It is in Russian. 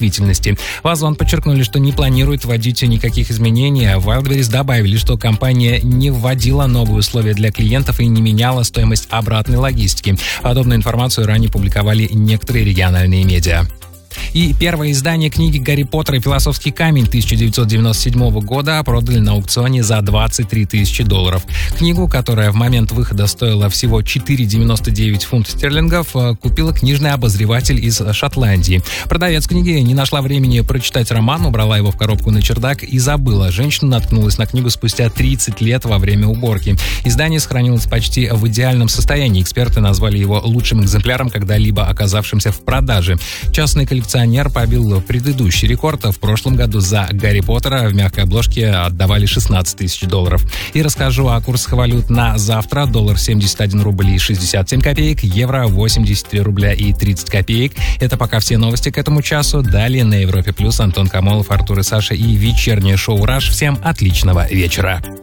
действительности. В Озон подчеркнули, что не планирует вводить никаких изменений, а Wildberries добавили, что компания не вводила новые условия для клиентов и не меняла стоимость обратной логистики. Подобную информацию ранее публиковали некоторые региональные медиа. И первое издание книги «Гарри Поттер и философский камень» 1997 года продали на аукционе за $23 тысячи. Книгу, которая в момент выхода стоила всего 4,99 фунтов стерлингов, купила книжный обозреватель из Шотландии. Продавец книги не нашла времени прочитать роман, убрала его в коробку на чердак и забыла. Женщина наткнулась на книгу спустя 30 лет во время уборки. Издание сохранилось почти в идеальном состоянии. Эксперты назвали его лучшим экземпляром, когда-либо оказавшимся в продаже. Частный коллекционер побил предыдущий рекорд. В прошлом году за «Гарри Поттера» в мягкой обложке отдавали $16 тысяч. И расскажу о курсах валют на завтра. Доллар 71 рубль и 67 копеек, евро 83 рубля и 30 копеек. Это пока все новости к этому часу. Далее на Европе Плюс Антон Камолов, Артур и Саша и вечернее шоу «Раш». Всем отличного вечера.